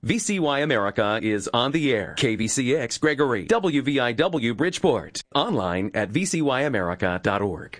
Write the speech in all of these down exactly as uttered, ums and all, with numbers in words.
V C Y America is on the air. K B C X Gregory, W V I W Bridgeport. Online at v c y america dot org.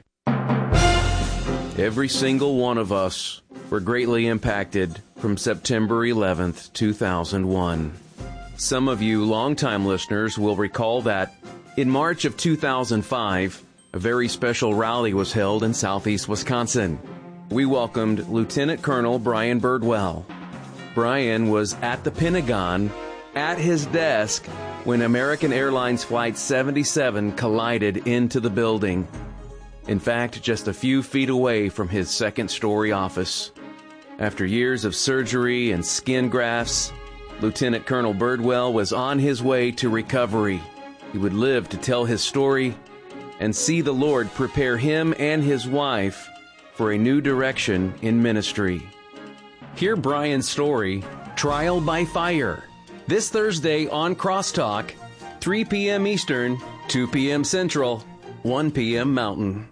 Every single one of us were greatly impacted from September eleventh, two thousand one. Some of you longtime listeners will recall that in March of two thousand five, a very special rally was held in southeast Wisconsin. We welcomed Lieutenant Colonel Brian Birdwell. Brian was at the Pentagon, at his desk, when American Airlines Flight seventy-seven collided into the building. In fact, just a few feet away from his second-story office. After years of surgery and skin grafts, Lieutenant Colonel Birdwell was on his way to recovery. He would live to tell his story and see the Lord prepare him and his wife for a new direction in ministry. Hear Brian's story, Trial by Fire, this Thursday on Crosstalk, three p.m. Eastern, two p.m. Central, one p.m. Mountain.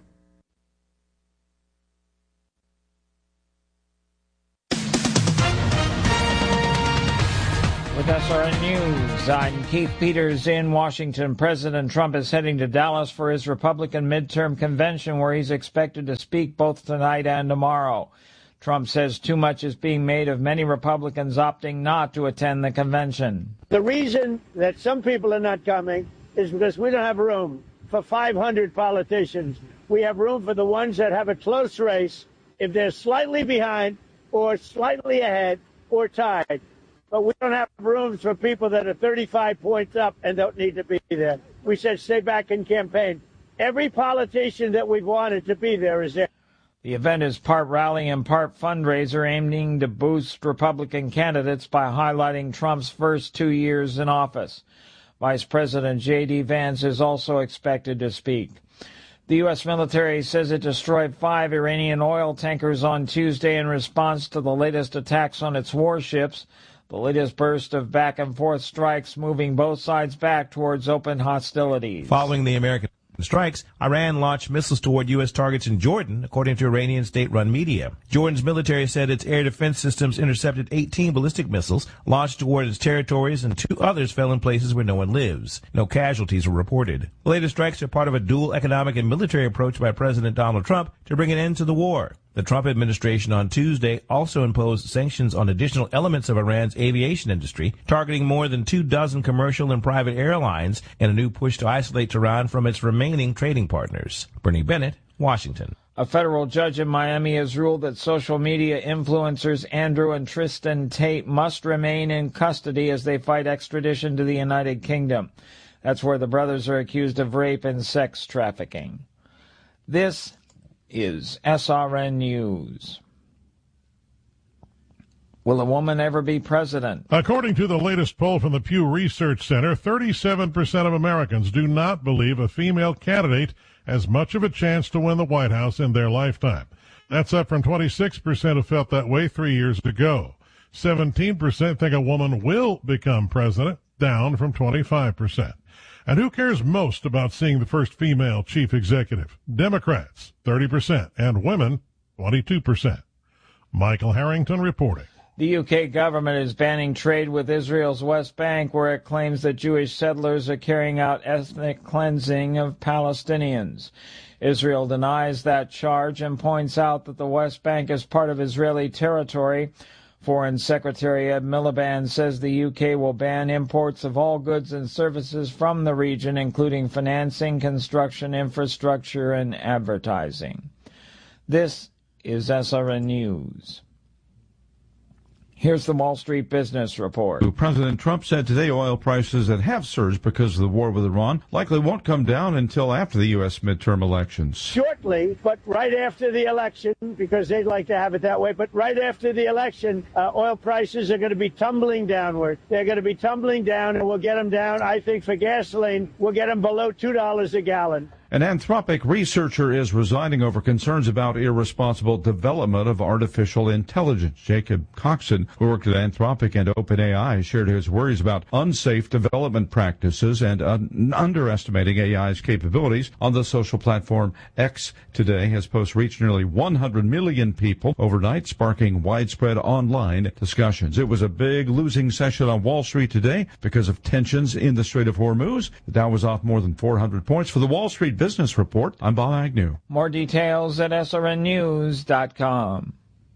With S R N News, I'm Keith Peters in Washington. President Trump is heading to Dallas for his Republican midterm convention, where he's expected to speak both tonight and tomorrow. Trump says too much is being made of many Republicans opting not to attend the convention. The reason that some people are not coming is because we don't have room for five hundred politicians. We have room for the ones that have a close race, if they're slightly behind or slightly ahead or tied. But we don't have rooms for people that are thirty-five points up and don't need to be there. We said stay back and campaign. Every politician that we've wanted to be there is there. The event is part rally and part fundraiser aiming to boost Republican candidates by highlighting Trump's first two years in office. Vice President J D. Vance is also expected to speak. The U S military says it destroyed five Iranian oil tankers on Tuesday in response to the latest attacks on its warships, the latest burst of back-and-forth strikes moving both sides back towards open hostilities. Following the American strikes, Iran launched missiles toward U S targets in Jordan, according to Iranian state-run media. Jordan's military said its air defense systems intercepted eighteen ballistic missiles launched toward its territories, and two others fell in places where no one lives. No casualties were reported. The latest strikes are part of a dual economic and military approach by President Donald Trump to bring an end to the war. The Trump administration on Tuesday also imposed sanctions on additional elements of Iran's aviation industry, targeting more than two dozen commercial and private airlines in a new push to isolate Tehran from its remaining trading partners. Bernie Bennett, Washington. A federal judge in Miami has ruled that social media influencers Andrew and Tristan Tate must remain in custody as they fight extradition to the United Kingdom. That's where the brothers are accused of rape and sex trafficking. This is S R N News. Will a woman ever be president? According to the latest poll from the Pew Research Center, thirty-seven percent of Americans do not believe a female candidate has much of a chance to win the White House in their lifetime. That's up from twenty-six percent who felt that way three years ago. seventeen percent think a woman will become president, down from twenty-five percent. And who cares most about seeing the first female chief executive? Democrats, thirty percent, and women, twenty-two percent. Michael Harrington reporting. The U K government is banning trade with Israel's West Bank, where it claims that Jewish settlers are carrying out ethnic cleansing of Palestinians. Israel denies that charge and points out that the West Bank is part of Israeli territory. Foreign Secretary Ed Miliband says the U K will ban imports of all goods and services from the region, including financing, construction, infrastructure, and advertising. This is S R N News. Here's the Wall Street Business Report. President Trump said today oil prices that have surged because of the war with Iran likely won't come down until after the U S midterm elections. Shortly, but right after the election, because they'd like to have it that way, but right after the election, uh, oil prices are going to be tumbling downward. They're going to be tumbling down, and we'll get them down, I think, for gasoline, we'll get them below two dollars a gallon. An Anthropic researcher is resigning over concerns about irresponsible development of artificial intelligence. Jacob Coxon, who worked at Anthropic and OpenAI, shared his worries about unsafe development practices and un- underestimating A I's capabilities on the social platform X today. His post reached nearly one hundred million people overnight, sparking widespread online discussions. It was a big losing session on Wall Street today because of tensions in the Strait of Hormuz. The Dow was off more than four hundred points. For the Wall Street Business Report, I'm Bob Agnew. More details at S R N news dot com.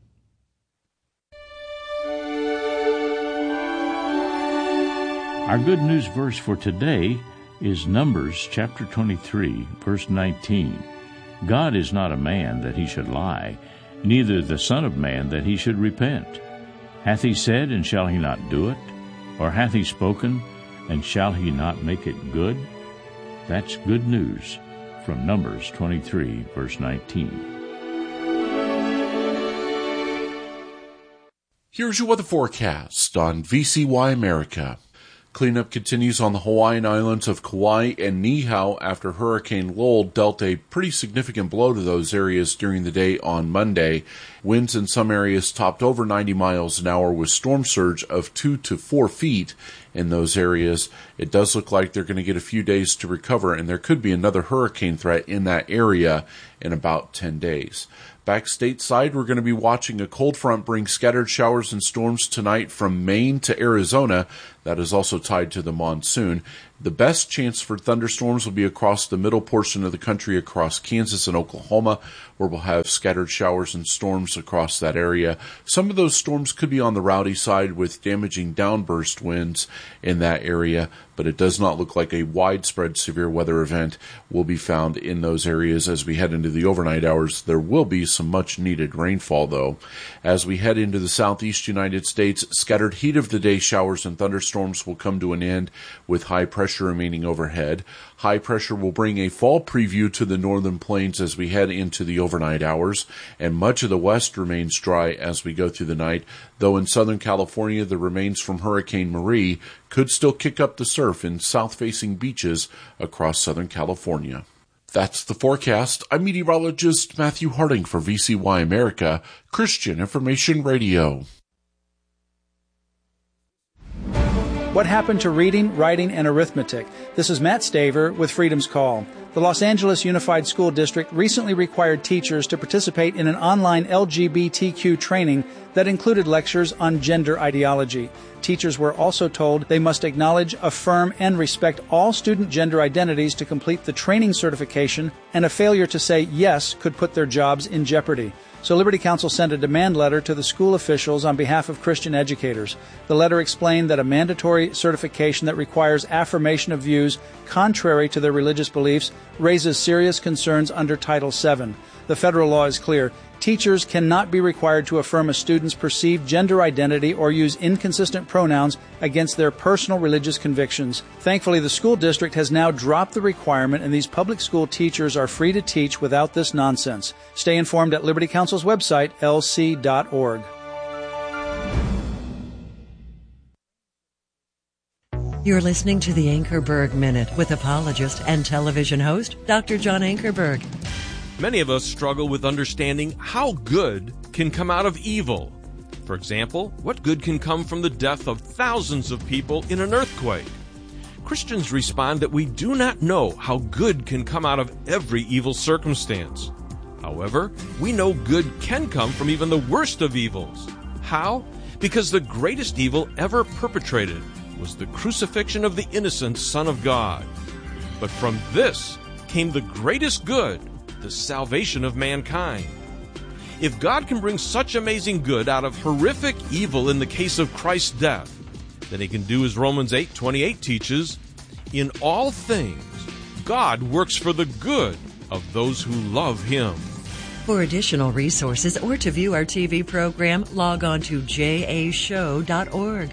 Our good news verse for today is Numbers chapter twenty-three, verse nineteen. God is not a man that he should lie, neither the Son of Man that he should repent. Hath he said, and shall he not do it? Or hath he spoken, and shall he not make it good? That's good news from Numbers twenty-three, verse nineteen. Here's your weather forecast on V C Y America. Cleanup continues on the Hawaiian islands of Kauai and Niihau after Hurricane Lowell dealt a pretty significant blow to those areas during the day on Monday. Winds in some areas topped over ninety miles an hour with storm surge of two to four feet in those areas. It does look like they're going to get a few days to recover, and there could be another hurricane threat in that area in about ten days. Back stateside, we're going to be watching a cold front bring scattered showers and storms tonight from Maine to Arizona. That is also tied to the monsoon. The best chance for thunderstorms will be across the middle portion of the country, across Kansas and Oklahoma, where we'll have scattered showers and storms across that area. Some of those storms could be on the rowdy side with damaging downburst winds in that area, but it does not look like a widespread severe weather event will be found in those areas as we head into the overnight hours. There will be some much-needed rainfall, though. As we head into the southeast United States, scattered heat of the day showers and thunderstorms will come to an end with high pressure remaining overhead. High pressure will bring a fall preview to the northern plains as we head into the overnight hours, and much of the west remains dry as we go through the night, though in Southern California the remains from Hurricane Marie could still kick up the surf in south-facing beaches across Southern California. That's the forecast. I'm meteorologist Matthew Harding for V C Y America, Christian Information Radio. What happened to reading, writing, and arithmetic? This is Matt Staver with Freedom's Call. The Los Angeles Unified School District recently required teachers to participate in an online L G B T Q training that included lectures on gender ideology. Teachers were also told they must acknowledge, affirm, and respect all student gender identities to complete the training certification, and a failure to say yes could put their jobs in jeopardy. So Liberty Counsel sent a demand letter to the school officials on behalf of Christian educators. The letter explained that a mandatory certification that requires affirmation of views contrary to their religious beliefs raises serious concerns under Title seven. The federal law is clear. Teachers cannot be required to affirm a student's perceived gender identity or use inconsistent pronouns against their personal religious convictions. Thankfully, the school district has now dropped the requirement, and these public school teachers are free to teach without this nonsense. Stay informed at Liberty Counsel's website, L C dot org. You're listening to the Ankerberg Minute with apologist and television host, Doctor John Ankerberg. Many of us struggle with understanding how good can come out of evil. For example, what good can come from the death of thousands of people in an earthquake? Christians respond that we do not know how good can come out of every evil circumstance. However, we know good can come from even the worst of evils. How? Because the greatest evil ever perpetrated was the crucifixion of the innocent Son of God. But from this came the greatest good, the salvation of mankind. If God can bring such amazing good out of horrific evil in the case of Christ's death, then he can do as Romans eight twenty-eight teaches, in all things, God works for the good of those who love him. For additional resources or to view our T V program, log on to j a show dot org.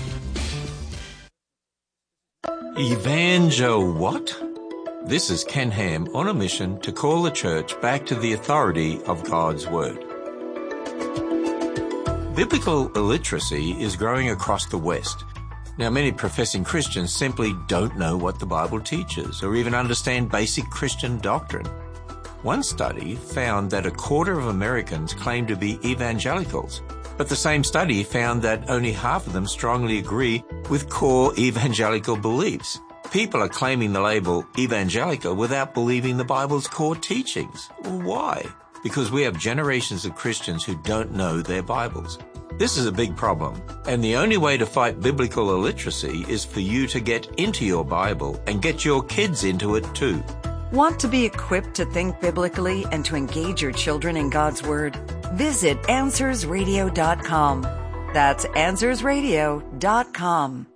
Evanjo what? This is Ken Ham on a mission to call the church back to the authority of God's Word. Biblical illiteracy is growing across the West. Now, many professing Christians simply don't know what the Bible teaches or even understand basic Christian doctrine. One study found that a quarter of Americans claim to be evangelicals, but the same study found that only half of them strongly agree with core evangelical beliefs. People are claiming the label evangelical without believing the Bible's core teachings. Why? Because we have generations of Christians who don't know their Bibles. This is a big problem, and the only way to fight biblical illiteracy is for you to get into your Bible and get your kids into it too. Want to be equipped to think biblically and to engage your children in God's Word? Visit answers radio dot com. That's answers radio dot com.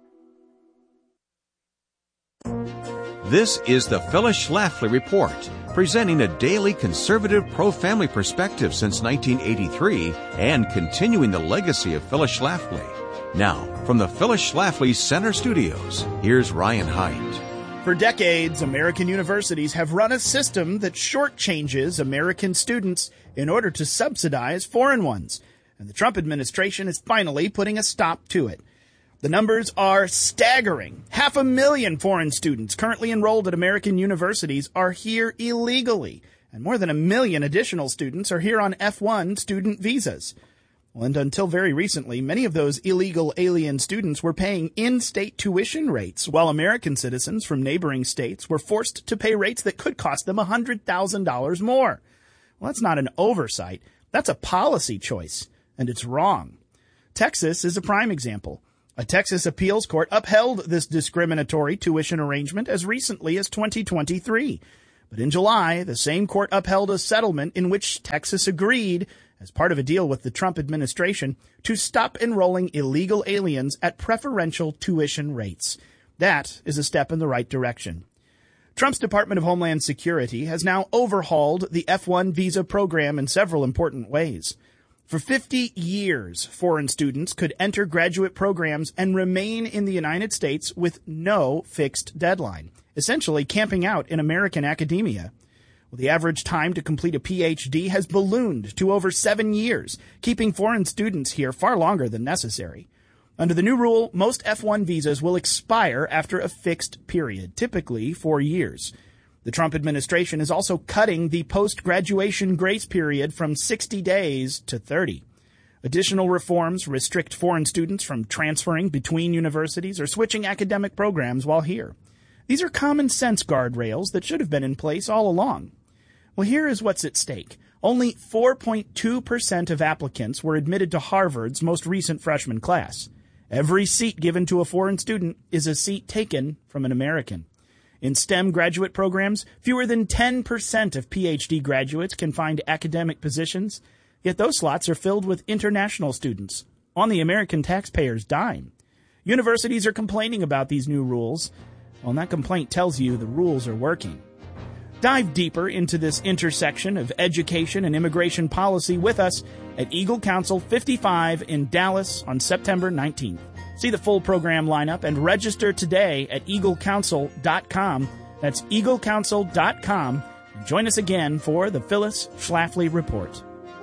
This is the Phyllis Schlafly Report, presenting a daily conservative pro-family perspective since nineteen eighty-three and continuing the legacy of Phyllis Schlafly. Now, from the Phyllis Schlafly Center Studios, here's Ryan Haidt. For decades, American universities have run a system that shortchanges American students in order to subsidize foreign ones, and the Trump administration is finally putting a stop to it. The numbers are staggering. Half a million foreign students currently enrolled at American universities are here illegally, and more than a million additional students are here on F one student visas. Well, and until very recently, many of those illegal alien students were paying in-state tuition rates, while American citizens from neighboring states were forced to pay rates that could cost them one hundred thousand dollars more. Well, that's not an oversight. That's a policy choice, and it's wrong. Texas is a prime example. A Texas appeals court upheld this discriminatory tuition arrangement as recently as twenty twenty-three. But in July, the same court upheld a settlement in which Texas agreed, as part of a deal with the Trump administration, to stop enrolling illegal aliens at preferential tuition rates. That is a step in the right direction. Trump's Department of Homeland Security has now overhauled the F one visa program in several important ways. For fifty years, foreign students could enter graduate programs and remain in the United States with no fixed deadline, essentially camping out in American academia. Well, the average time to complete a P H D has ballooned to over seven years, keeping foreign students here far longer than necessary. Under the new rule, most F one visas will expire after a fixed period, typically four years. The Trump administration is also cutting the post-graduation grace period from sixty days to thirty. Additional reforms restrict foreign students from transferring between universities or switching academic programs while here. These are common sense guardrails that should have been in place all along. Well, here is what's at stake. Only four point two percent of applicants were admitted to Harvard's most recent freshman class. Every seat given to a foreign student is a seat taken from an American. In STEM graduate programs, fewer than ten percent of P H D graduates can find academic positions, yet those slots are filled with international students on the American taxpayer's dime. Universities are complaining about these new rules. Well, and that complaint tells you the rules are working. Dive deeper into this intersection of education and immigration policy with us at Eagle Council fifty-five in Dallas on September nineteenth. See the full program lineup and register today at eagle council dot com. That's eagle council dot com. And join us again for the Phyllis Schlafly Report.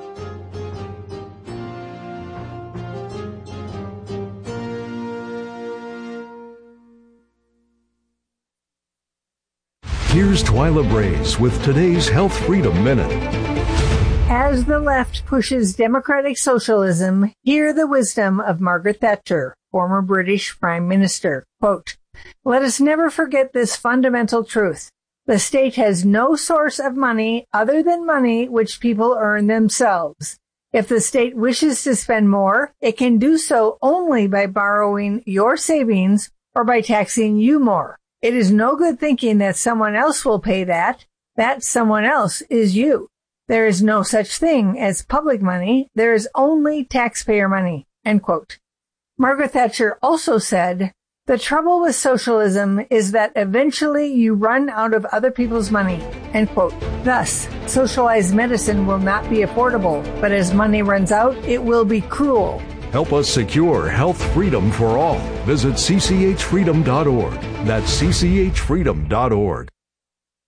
Here's Twyla Brace with today's Health Freedom Minute. As the left pushes democratic socialism, hear the wisdom of Margaret Thatcher, former British Prime Minister. Quote, "Let us never forget this fundamental truth. The state has no source of money other than money which people earn themselves. If the state wishes to spend more, it can do so only by borrowing your savings or by taxing you more. It is no good thinking that someone else will pay that. That someone else is you. There is no such thing as public money. There is only taxpayer money." End quote. Margaret Thatcher also said, "The trouble with socialism is that eventually you run out of other people's money." End quote. Thus, socialized medicine will not be affordable, but as money runs out, it will be cruel. Help us secure health freedom for all. Visit c c h freedom dot org. That's c c h freedom dot org.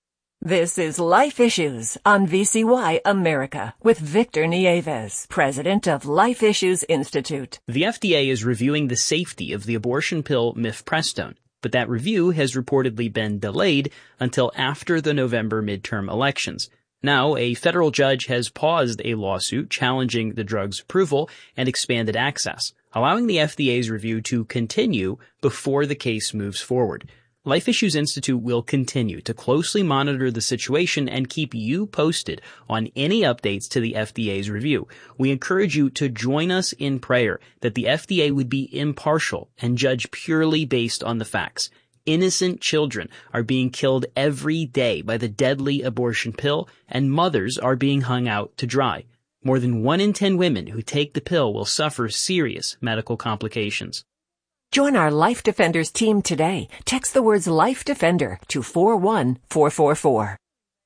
This is Life Issues on V C Y America with Victor Nieves, president of Life Issues Institute. The F D A is reviewing the safety of the abortion pill mifepristone, but that review has reportedly been delayed until after the November midterm elections. Now, a federal judge has paused a lawsuit challenging the drug's approval and expanded access, allowing the F D A's review to continue before the case moves forward. Life Issues Institute will continue to closely monitor the situation and keep you posted on any updates to the F D A's review. We encourage you to join us in prayer that the F D A would be impartial and judge purely based on the facts. Innocent children are being killed every day by the deadly abortion pill, and mothers are being hung out to dry. More than one in ten women who take the pill will suffer serious medical complications. Join our Life Defenders team today. Text the words Life Defender to four one four four four.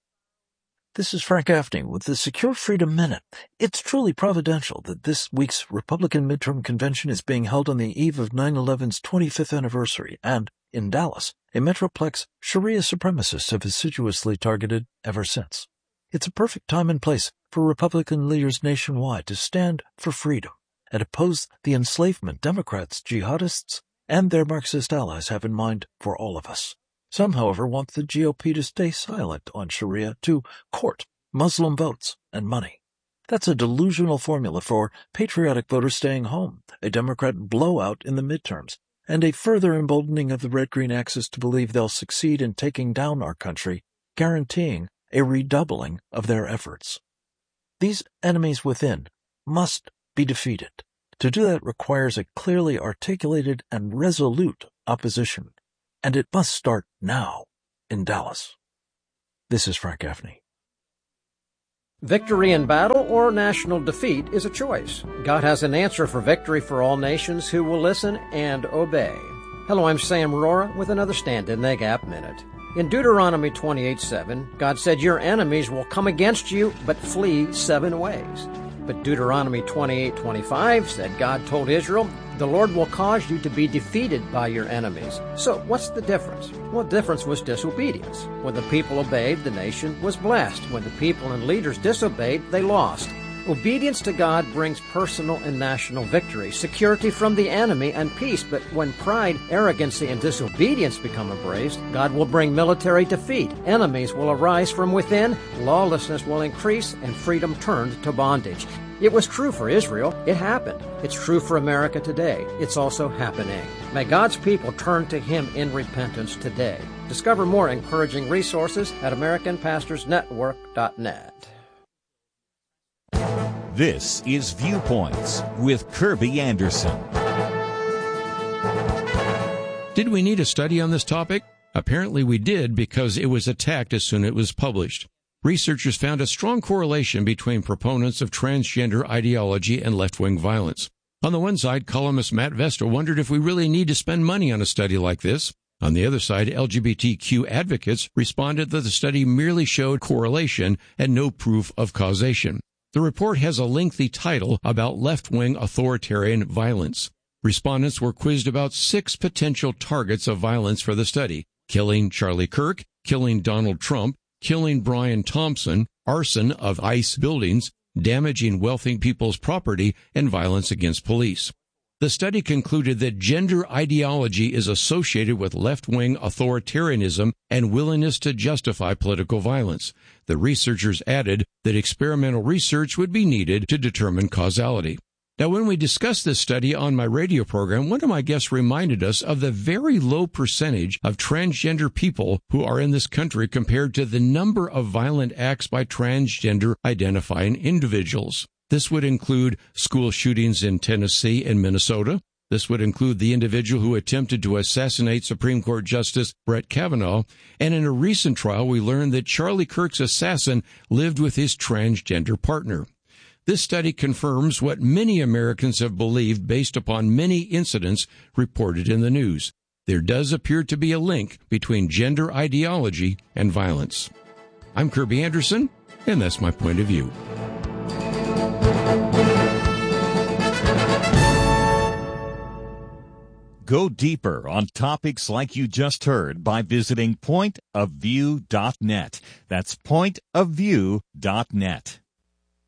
This is Frank Gaffney with the Secure Freedom Minute. It's truly providential that this week's Republican midterm convention is being held on the eve of nine eleven's twenty-fifth anniversary, and in Dallas, a Metroplex Sharia supremacists have assiduously targeted ever since. It's a perfect time and place for Republican leaders nationwide to stand for freedom and oppose the enslavement Democrats, jihadists, and their Marxist allies have in mind for all of us. Some, however, want the G O P to stay silent on Sharia to court Muslim votes and money. That's a delusional formula for patriotic voters staying home, a Democrat blowout in the midterms, and a further emboldening of the red-green axis to believe they'll succeed in taking down our country, guaranteeing a redoubling of their efforts. These enemies within must be defeated. To do that requires a clearly articulated and resolute opposition, and it must start now in Dallas. This is Frank Gaffney. Victory in battle or national defeat is a choice. God has an answer for victory for all nations who will listen and obey. Hello, I'm Sam Rora with another Stand in the Gap Minute. In Deuteronomy twenty-eight seven, God said, "Your enemies will come against you, but flee seven ways." But Deuteronomy twenty-eight twenty-five said God told Israel, "The Lord will cause you to be defeated by your enemies." So what's the difference? Well, the difference was disobedience. When the people obeyed, the nation was blessed. When the people and leaders disobeyed, they lost. Obedience to God brings personal and national victory, security from the enemy, and peace. But when pride, arrogancy, and disobedience become embraced, God will bring military defeat. Enemies will arise from within, lawlessness will increase, and freedom turned to bondage. It was true for Israel. It happened. It's true for America today. It's also happening. May God's people turn to Him in repentance today. Discover more encouraging resources at American Pastors Network dot net. This is Viewpoints with Kirby Anderson. Did we need a study on this topic? Apparently we did, because it was attacked as soon as it was published. Researchers found a strong correlation between proponents of transgender ideology and left-wing violence. On the one side, columnist Matt Vester wondered if we really need to spend money on a study like this. On the other side, L G B T Q advocates responded that the study merely showed correlation and no proof of causation. The report has a lengthy title about left-wing authoritarian violence. Respondents were quizzed about six potential targets of violence for the study: killing Charlie Kirk, killing Donald Trump, killing Brian Thompson, arson of ICE buildings, damaging wealthy people's property, and violence against police. The study concluded that gender ideology is associated with left-wing authoritarianism and willingness to justify political violence. The researchers added that experimental research would be needed to determine causality. Now, when we discussed this study on my radio program, one of my guests reminded us of the very low percentage of transgender people who are in this country compared to the number of violent acts by transgender identifying individuals. This would include school shootings in Tennessee and Minnesota. This would include the individual who attempted to assassinate Supreme Court Justice Brett Kavanaugh. And in a recent trial, we learned that Charlie Kirk's assassin lived with his transgender partner. This study confirms what many Americans have believed based upon many incidents reported in the news. There does appear to be a link between gender ideology and violence. I'm Kirby Anderson, and that's my point of view. Go deeper on topics like you just heard by visiting point of view dot net. That's point of view dot net.